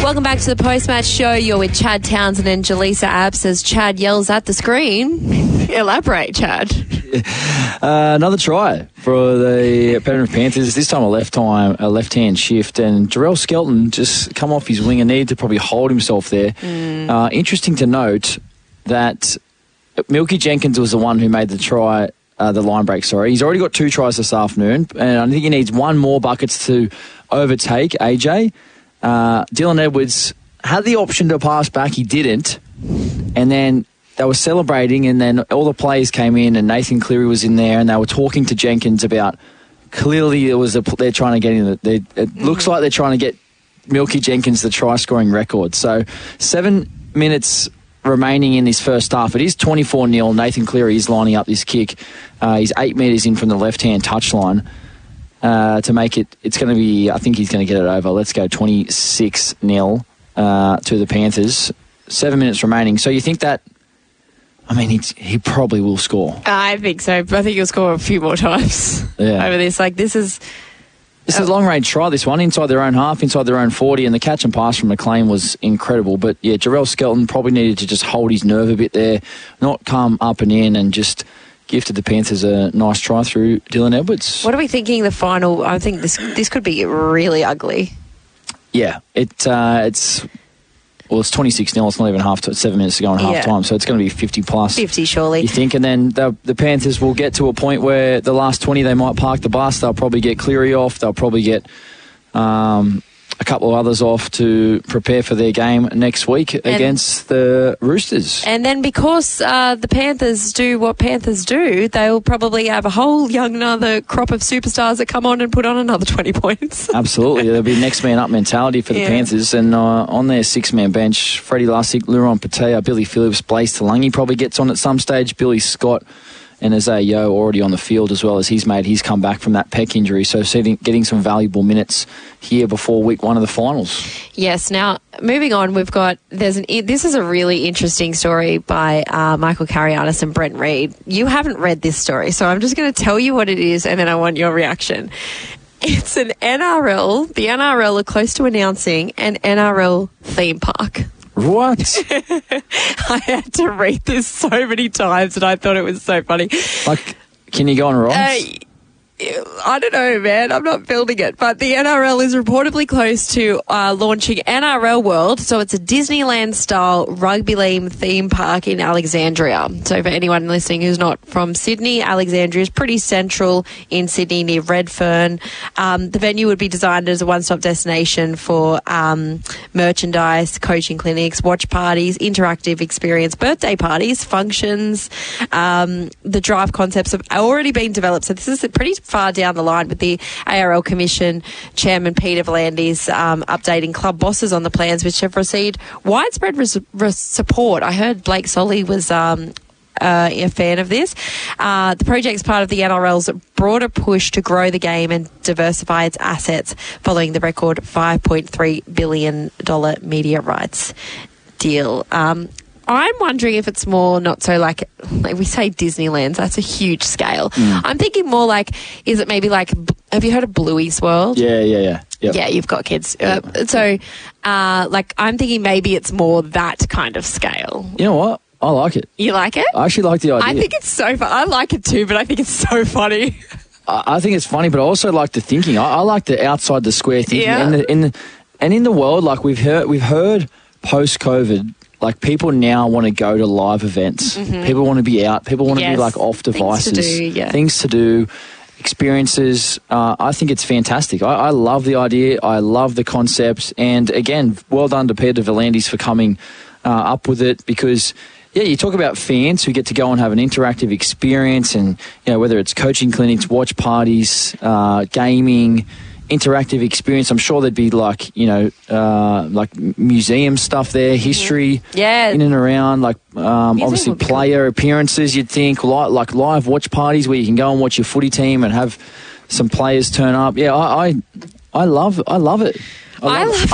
Welcome back to the post-match show. You're with Chad Townsend and Jaleesa Abs as Chad yells at the screen. Elaborate, Chad. Another try for the Penrith Panthers. This time a left-hand shift, and Jarrell Skelton just come off his wing and needed to probably hold himself there. Interesting to note that Milky Jenkins was the one who made the try, the line break, sorry. He's already got 2 tries this afternoon, and I think he needs 1 more buckets to overtake AJ. Dylan Edwards had the option to pass back. He didn't. And then they were celebrating, and then all the players came in, and Nathan Cleary was in there, and they were talking to Jenkins about clearly they're trying to get in. It looks like they're trying to get Milky Jenkins the try-scoring record. So 7 minutes remaining in this first half. It is 24-0. Nathan Cleary is lining up this kick. He's 8 metres in from the left-hand touchline. To make it, it's going to be, I think he's going to get it over. Let's go 26-0 to the Panthers. 7 minutes remaining. So you think that, I mean, he probably will score. I think so. I think he'll score a few more times over this. Like, this is a long-range try, this one, inside their own half, inside their own 40, and the catch and pass from McLean was incredible. But, yeah, Jarrell Skelton probably needed to just hold his nerve a bit there, not come up and in, and just gifted the Panthers a nice try through Dylan Edwards. What are we thinking the final? I think this could be really ugly. Yeah, it's 26-0. It's not even 7 minutes to go in half time, so it's going to be 50 plus. 50 surely. You think, and then the Panthers will get to a point where the last 20 they might park the bus. They'll probably get Cleary off. They'll probably get a couple of others off to prepare for their game next week against the Roosters. And then because the Panthers do what Panthers do, they'll probably have a whole another crop of superstars that come on and put on another 20 points. Absolutely. There'll be next man up mentality for the Panthers. And on their 6-man bench, Freddie Lussick, Luron Patea, Billy Phillips, Blaze Talangi probably gets on at some stage, Billy Scott and Isaiah Yeo already on the field, as well as he's made his comeback from that pec injury. So getting some valuable minutes here before week 1 of the finals. Yes. Now, moving on, we've got this is a really interesting story by Michael Carianis and Brent Reid. You haven't read this story, so I'm just going to tell you what it is, and then I want your reaction. It's an NRL. The NRL are close to announcing an NRL theme park. What? I had to read this so many times, and I thought it was so funny. Like, can you go on rides? I don't know, man. I'm not building it. But the NRL is reportedly close to launching NRL World. So it's a Disneyland-style rugby league theme park in Alexandria. So for anyone listening who's not from Sydney, Alexandria is pretty central in Sydney near Redfern. The venue would be designed as a one-stop destination for merchandise, coaching clinics, watch parties, interactive experience, birthday parties, functions. The drive concepts have already been developed. So this is pretty far down the line, with the ARL Commission Chairman Peter V'landys updating club bosses on the plans, which have received widespread support. I heard Blake Solly was a fan of this. The project's part of the NRL's broader push to grow the game and diversify its assets following the record $5.3 billion media rights deal. I'm wondering if it's more not so like we say Disneyland, so that's a huge scale. I'm thinking more like, is it maybe like, have you heard of Bluey's World? Yeah. Yep. Yeah, you've got kids. So I'm thinking maybe it's more that kind of scale. You know what? I like it. You like it? I actually like the idea. I think it's so fun. I like it too, but I think it's so funny. I think it's funny, but I also like the thinking. I like the outside the square thinking. Yeah. And in the world, like we've heard post-COVID, like people now want to go to live events. People want to be out. People want to be like off devices. Things to do, experiences. I think it's fantastic. I love the idea. I love the concept. And again, well done to Peter V'landys for coming up with it, because you talk about fans who get to go and have an interactive experience, and whether it's coaching clinics, watch parties, gaming, interactive experience. I'm sure there'd be like museum stuff there, history in and around, like obviously player appearances, you'd think, like live watch parties where you can go and watch your footy team and have some players turn up. I love it. I love